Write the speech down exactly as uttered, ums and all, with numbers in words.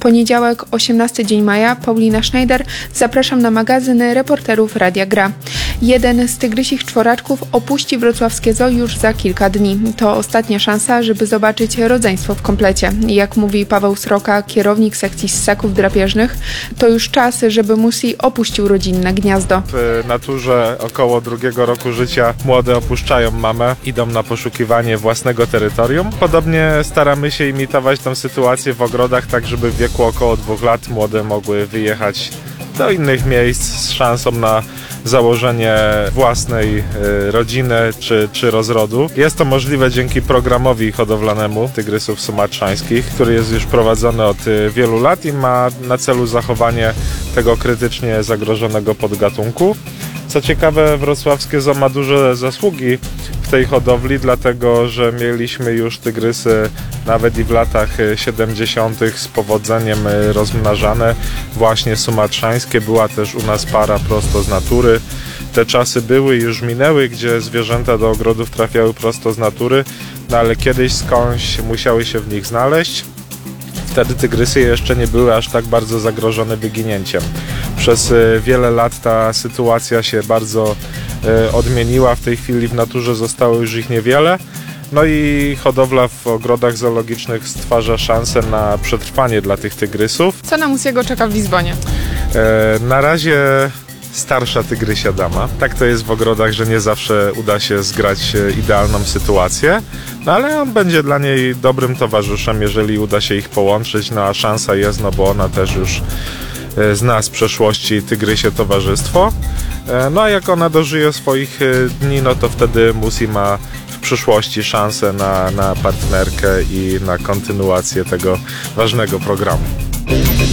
Poniedziałek, osiemnasty dzień maja, Paulina Schneider. Zapraszam na magazyn reporterów Radia Gra. Jeden z tygrysich czworaczków opuści wrocławskie zoo już za kilka dni. To ostatnia szansa, żeby zobaczyć rodzeństwo w komplecie. Jak mówi Paweł Sroka, kierownik sekcji ssaków drapieżnych, to już czas, żeby Musi opuścił rodzinne gniazdo. W naturze około drugiego roku życia młode opuszczają mamę, idą na poszukiwanie własnego terytorium. Podobnie staramy się imitować tę sytuację w ogrodach, tak żeby w wieku około dwóch lat młode mogły wyjechać do innych miejsc z szansą na założenie własnej y, rodziny czy, czy rozrodu. Jest to możliwe dzięki programowi hodowlanemu tygrysów sumatrzańskich, który jest już prowadzony od y, wielu lat i ma na celu zachowanie tego krytycznie zagrożonego podgatunku. Co ciekawe, wrocławskie zoo ma duże zasługi w tej hodowli, dlatego że mieliśmy już tygrysy nawet i w latach siedemdziesiątych z powodzeniem rozmnażane, właśnie sumatrzańskie. Była też u nas para prosto z natury. Te czasy były i już minęły, gdzie zwierzęta do ogrodów trafiały prosto z natury, no ale kiedyś skądś musiały się w nich znaleźć. Wtedy tygrysy jeszcze nie były aż tak bardzo zagrożone wyginięciem. Przez wiele lat ta sytuacja się bardzo odmieniła. W tej chwili w naturze zostało już ich niewiele. No i hodowla w ogrodach zoologicznych stwarza szansę na przetrwanie dla tych tygrysów. Co na Musiego czeka w Lizbonie? E, na razie starsza tygrysia dama. Tak to jest w ogrodach, że nie zawsze uda się zgrać idealną sytuację, no ale on będzie dla niej dobrym towarzyszem, jeżeli uda się ich połączyć, no a szansa jest, no bo ona też już zna z przeszłości tygrysie towarzystwo. No a jak ona dożyje swoich dni, no to wtedy Musi ma w przyszłości szansę na, na partnerkę i na kontynuację tego ważnego programu.